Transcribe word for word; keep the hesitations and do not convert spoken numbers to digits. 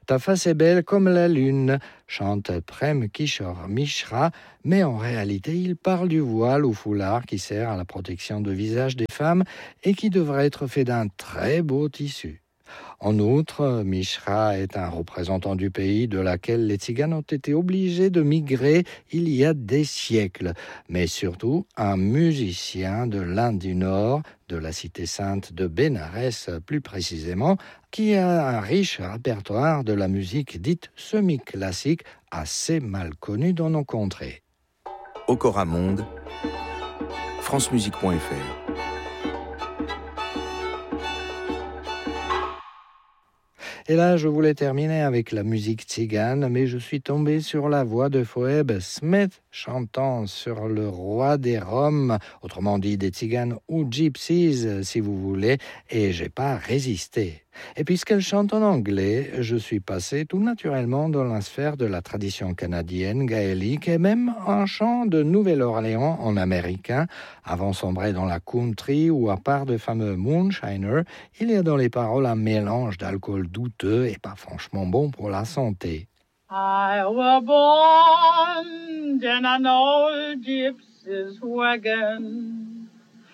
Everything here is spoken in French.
Ta face est belle comme la lune, chante Prem Kishore Mishra, mais en réalité, il parle du voile ou foulard qui sert à la protection du visage des femmes et qui devrait être fait d'un très beau tissu. En outre, Mishra est un représentant du pays de laquelle les Tziganes ont été obligés de migrer il y a des siècles, mais surtout un musicien de l'Inde du Nord, de la cité sainte de Bénarès plus précisément, qui a un riche répertoire de la musique dite semi-classique assez mal connue dans nos contrées. Okora Monde, francemusique point f r. Et là, je voulais terminer avec la musique tzigane, mais je suis tombé sur la voix de Phoebe Smith chantant sur le roi des Roms, autrement dit des tziganes ou gypsies, si vous voulez, et j'ai pas résisté. Et puisqu'elle chante en anglais, je suis passé tout naturellement dans la sphère de la tradition canadienne, gaélique, et même un chant de Nouvelle-Orléans en américain, avant sombrer dans la country où, à part de fameux moonshiner, il y a dans les paroles un mélange d'alcool douteux et pas franchement bon pour la santé. I was born in an old gypsy's wagon.